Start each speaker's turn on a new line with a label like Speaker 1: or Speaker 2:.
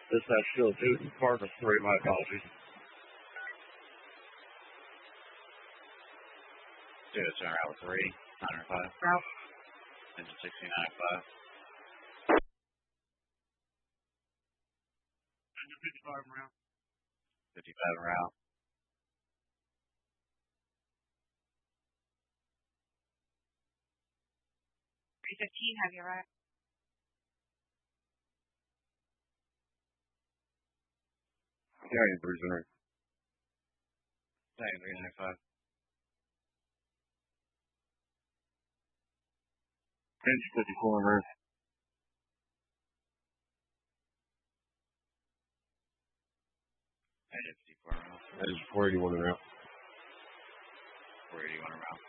Speaker 1: This has still Newton Park of 3, my apologies.
Speaker 2: Studio Center out 3, 905.
Speaker 3: Route.
Speaker 2: Engine 6905.
Speaker 3: Engine 55 en route.
Speaker 2: 55 en route.
Speaker 3: Have you right?
Speaker 1: Carrying 300.
Speaker 2: Thank 395.
Speaker 1: Engine 54 en route.
Speaker 2: Engine 54 en route.
Speaker 1: Engine 481 en route.
Speaker 2: 481 en route.